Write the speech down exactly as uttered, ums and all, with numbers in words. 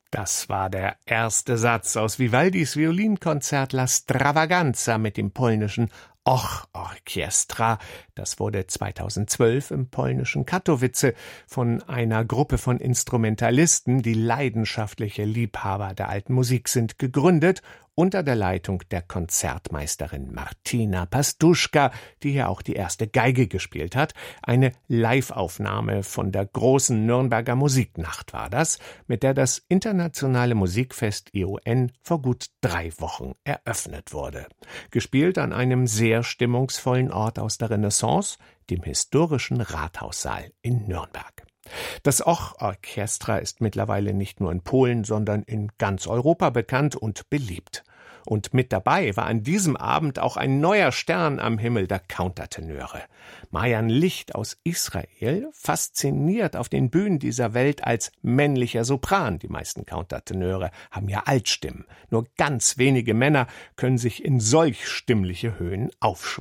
Das war der erste Satz aus Vivaldis Violinkonzert La Stravaganza mit dem polnischen Och Orchestra. Das wurde zweitausendzwölf im polnischen Katowice von einer Gruppe von Instrumentalisten, die leidenschaftliche Liebhaber der alten Musik sind, gegründet, unter der Leitung der Konzertmeisterin Martina Pastuszka, die hier auch die erste Geige gespielt hat. Eine Live-Aufnahme von der großen Nürnberger Musiknacht war das, mit der das internationale Musikfest I O N vor gut drei Wochen eröffnet wurde. Gespielt an einem sehr stimmungsvollen Ort aus der Renaissance, dem historischen Rathaussaal in Nürnberg. Das Och Orchestra ist mittlerweile nicht nur in Polen, sondern in ganz Europa bekannt und beliebt. Und mit dabei war an diesem Abend auch ein neuer Stern am Himmel der Countertenöre. Marjan Licht aus Israel fasziniert auf den Bühnen dieser Welt als männlicher Sopran. Die meisten Countertenöre haben ja Altstimmen. Nur ganz wenige Männer können sich in solch stimmliche Höhen aufschwingen.